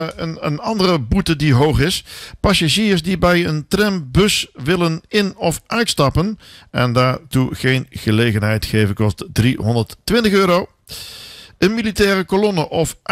een andere boete die hoog is. Passagiers die bij een trambus willen in- of uitstappen en daartoe geen gelegenheid geven kost €320. Een militaire kolonne of